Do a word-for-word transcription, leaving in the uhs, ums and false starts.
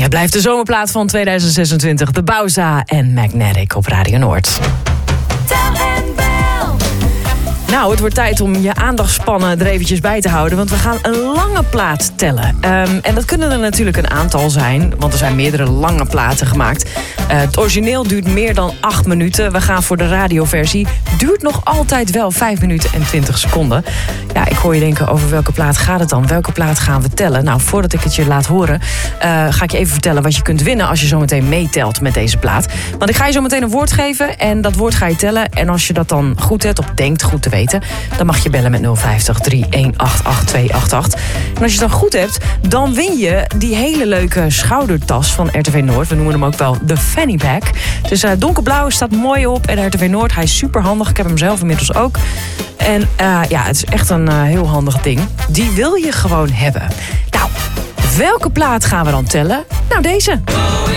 Het blijft de zomerplaat van tweeduizend zesentwintig. De Bauza en Magnetic op Radio Noord. Nou, het wordt tijd om je aandachtspannen er eventjes bij te houden. Want we gaan een lange plaat tellen. Um, en dat kunnen er natuurlijk een aantal zijn. Want er zijn meerdere lange platen gemaakt. Uh, het origineel duurt meer dan acht minuten. We gaan voor de radioversie. Duurt nog altijd wel vijf minuten en twintig seconden. Ja, ik hoor je denken, over welke plaat gaat het dan? Welke plaat gaan we tellen? Nou, voordat ik het je laat horen, uh, ga ik je even vertellen wat je kunt winnen als je zometeen meetelt met deze plaat. Want ik ga je zo meteen een woord geven en dat woord ga je tellen. En als je dat dan goed hebt, of denkt goed te weten, dan mag je bellen met nul vijftig, drie een acht acht, twee acht acht. En als je het dan goed hebt, dan win je die hele leuke schoudertas van R T V Noord. We noemen hem ook wel de Fanny Pack. Dus uh, donkerblauw, staat mooi op. En R T V Noord, hij is super handig. Ik heb hem zelf inmiddels ook. En uh, ja, het is echt een uh, heel handig ding. Die wil je gewoon hebben. Nou, welke plaat gaan we dan tellen? Nou, deze.